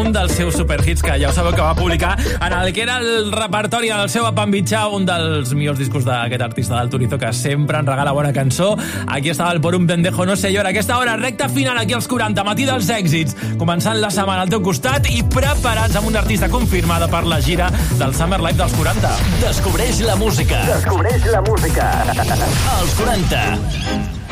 un dels seus superhits que ja ho sabeu que va publicar en el que era el repertori del seu Apambitxà, un dels millors discos d'aquest artista del Turizo que sempre ens regala bona cançó. Aquí estava el Por un pendejo no sé llora. Aquesta hora, recta final aquí als 40, matí dels èxits, començant la setmana al teu costat i preparats amb una artista confirmada per la gira del Summer Live dels 40. Descobreix la música. Descobreix la música. Als 40.